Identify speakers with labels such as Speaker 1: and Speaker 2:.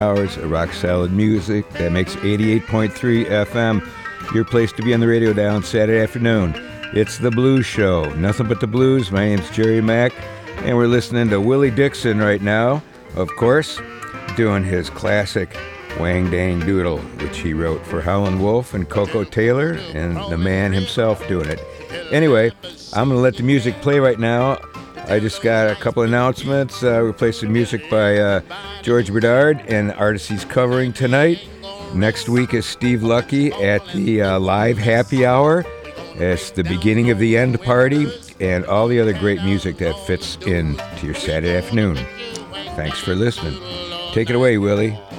Speaker 1: hours of rock solid music that makes 88.3 FM your place to be on the radio down Saturday afternoon. It's the Blues Show, nothing but the blues. My name's Jerry Mack, and we're listening to Willie Dixon right now, of course, doing his classic Wang Dang Doodle, which he wrote for Howlin' Wolf and Coco Taylor, and the man himself doing it. Anyway, I'm going to let the music play right now. I just got a couple announcements. We played some music by George Bedard and artists he's covering tonight. Next week is Steve Lucky at the Live Happy Hour. It's the beginning of the end party and all the other great music that fits in to your Saturday afternoon. Thanks for listening. Take it away, Willie.